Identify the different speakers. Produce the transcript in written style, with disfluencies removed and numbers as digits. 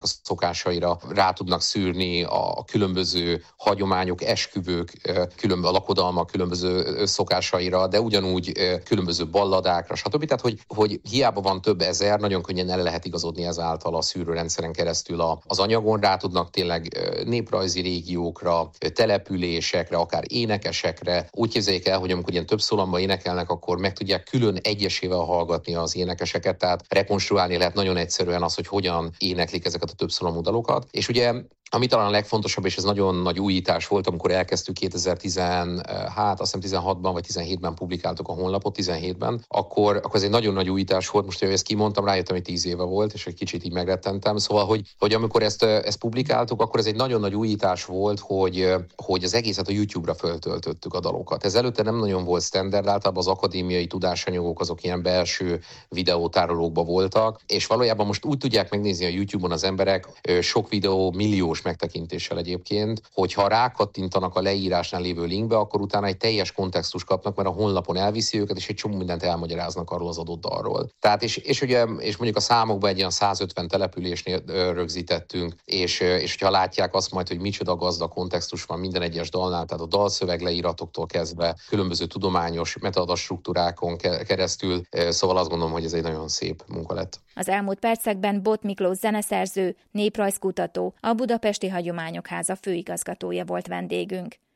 Speaker 1: szokásaira rá tudnak szűrni a különböző hagyományok, esküvők, a lakodalmak különböző szokásaira, de ugyanúgy különböző balladákra, stb. Tehát, hogy hiába van több ezer, nagyon könnyen el lehet igazodni ezáltal a szűrőrendszeren keresztül az anyagon, rá tudnak tényleg néprajzi régiókra, településekre, akár énekesekre. Úgy képzeljék el, hogy amikor ilyen több szólamban énekelnek, akkor meg tudják külön egyesével hallgatni az énekeseket, tehát rekonstruálni lehet nagyon egyszerűen az, hogy hogyan éneklik ezeket a több szólamú dalokat. És ugye ami talán a legfontosabb, és ez nagyon nagy újítás volt, amikor elkezdtük 2016-ban vagy 17-ben publikáltuk a honlapot, 17-ben, akkor ez egy nagyon nagy újítás volt. Most, hogy ezt kimondtam, rájöttem, hogy 10 éve volt, és egy kicsit így megrettentem. Szóval, hogy amikor ezt publikáltuk, akkor ez egy nagyon nagy újítás volt, hogy az egészet a YouTube-ra föltöltöttük a dalokat. Ez előtte nem nagyon volt standard, általában az akadémiai tudásanyagok azok ilyen belső videótárolókban voltak, és valójában most úgy tudják megnézni a YouTube-on az emberek, sok videó milliós megtekintéssel egyébként, hogyha rákattintanak a leírásnál lévő linkbe, akkor utána egy teljes kontextus kapnak, mert a honlapon elviszi őket, és egy csomó mindent elmagyaráznak arról az adott dalról. Tehát, és mondjuk a számokban egy ilyen 150 településnél rögzítettünk, és hogyha látják azt majd, hogy micsoda gazdag kontextus van minden egyes dalnál, tehát a dalszöveg leíratoktól kezdve különböző tudományos metadastruktúrákon keresztül, szóval azt gondolom, hogy ez egy nagyon szép munka lett.
Speaker 2: Az elmúlt percekben Bot Miklós zeneszerző, néprajzkutató, a Budapesti Hagyományok Háza főigazgatója volt vendégünk.